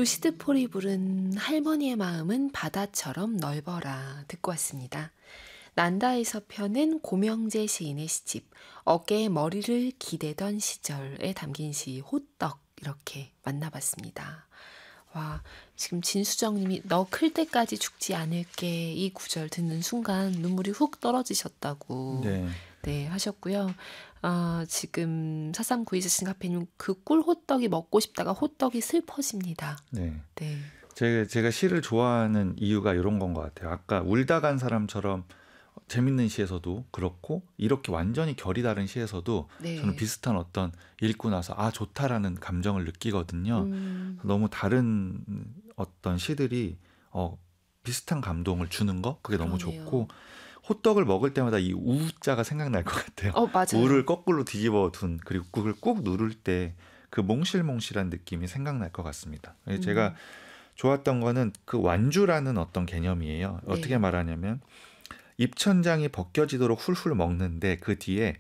루시드 폴이 부른 할머니의 마음은 바다처럼 넓어라 듣고 왔습니다. 난다에서 펴낸 고명재 시인의 시집 어깨에 머리를 기대던 시절에 담긴 시 호떡 이렇게 만나봤습니다. 와, 지금 진수정님이 너 클 때까지 죽지 않을게 이 구절 듣는 순간 눈물이 훅 떨어지셨다고 네 하셨고요. 지금 4392 카페님 그 꿀 호떡이 먹고 싶다가 호떡이 슬퍼집니다. 네. 네. 제가 시를 좋아하는 이유가 이런 건 것 같아요. 아까 울다 간 사람처럼 재밌는 시에서도 그렇고 이렇게 완전히 결이 다른 시에서도 네. 저는 비슷한 어떤 읽고 나서 아 좋다라는 감정을 느끼거든요. 너무 다른 어떤 시들이 비슷한 감동을 주는 거 그게 너무 그러네요. 좋고 호떡을 먹을 때마다 이 우자가 생각날 것 같아요. 맞아요. 우를 거꾸로 뒤집어 둔 그리고 그걸 꾹 누를 때 그 몽실몽실한 느낌이 생각날 것 같습니다. 제가 좋았던 거는 그 완주라는 어떤 개념이에요. 네. 어떻게 말하냐면 입천장이 벗겨지도록 훌훌 먹는데 그 뒤에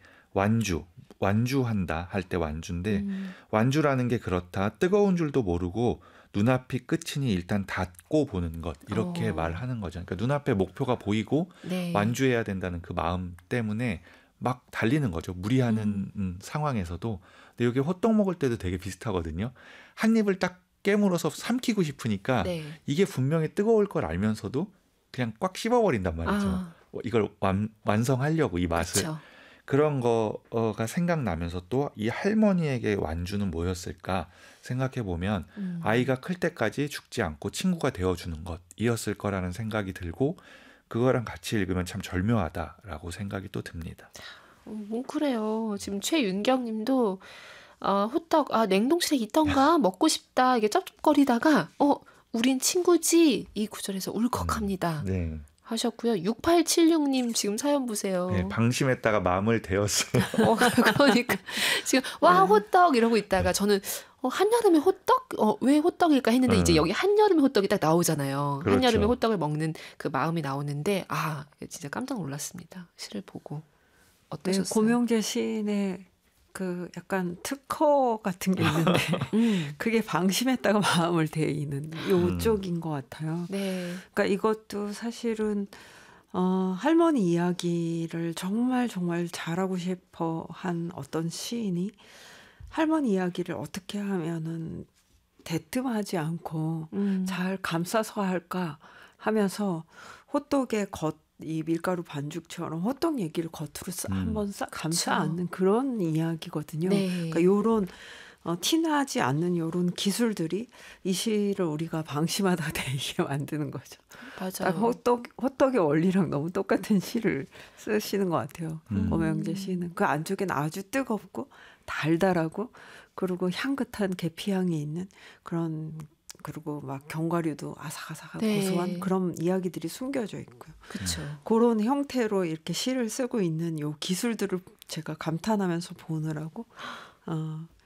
완주한다 할 때 완주인데 완주라는 게 그렇다. 뜨거운 줄도 모르고 눈앞이 끝이니 일단 닫고 보는 것 이렇게 말하는 거죠. 그러니까 눈앞에 목표가 보이고 네. 완주해야 된다는 그 마음 때문에 막 달리는 거죠. 무리하는 상황에서도. 근데 여기 호떡 먹을 때도 되게 비슷하거든요. 한 입을 딱 깨물어서 삼키고 싶으니까 네. 이게 분명히 뜨거울 걸 알면서도 그냥 꽉 씹어버린단 말이죠. 이걸 완성하려고 이 맛을. 그쵸. 그런 거가 생각나면서 또 이 할머니에게 완주는 뭐였을까 생각해보면 아이가 클 때까지 죽지 않고 친구가 되어주는 것이었을 거라는 생각이 들고 그거랑 같이 읽으면 참 절묘하다라고 생각이 또 듭니다. 뭉클해요. 지금 최윤경 님도 호떡 냉동실에 있던가 먹고 싶다 이게 쩝쩝거리다가 우린 친구지 이 구절에서 울컥합니다. 네. 하셨고요. 6876님 지금 사연 보세요. 네, 방심했다가 마음을 데웠어요. 그러니까 지금 와 호떡 이러고 있다가 저는 한여름에 호떡? 왜 호떡일까 했는데 이제 여기 한여름에 호떡이 딱 나오잖아요. 그렇죠. 한여름에 호떡을 먹는 그 마음이 나오는데 진짜 깜짝 놀랐습니다. 시를 보고. 어떠셨어요? 네, 고명재 시인의 그 약간 특허 같은 게 있는데 그게 방심했다가 마음을 데이는 요쪽인 것 같아요. 네. 그러니까 이것도 사실은 할머니 이야기를 정말 정말 잘하고 싶어 한 어떤 시인이 할머니 이야기를 어떻게 하면은 대뜸하지 않고 잘 감싸서 할까 하면서 호떡의 이 밀가루 반죽처럼 호떡 얘기를 겉으로 한번 싹 감싸 안는 그런 이야기거든요. 네. 그러니까 요런 티나지 않는 요런 기술들이 이 시를 우리가 방심하다 되게 만드는 거죠. 맞아요. 호떡의 원리랑 너무 똑같은 시를 쓰시는 것 같아요. 고명재 시는 그 안쪽엔 아주 뜨겁고 달달하고 그리고 향긋한 계피향이 있는 그런 그리고 막 견과류도 아삭아삭하고 네. 고소한 그런 이야기들이 숨겨져 있고요. 그렇죠. 그런 형태로 이렇게 시를 쓰고 있는 요 기술들을 제가 감탄하면서 보느라고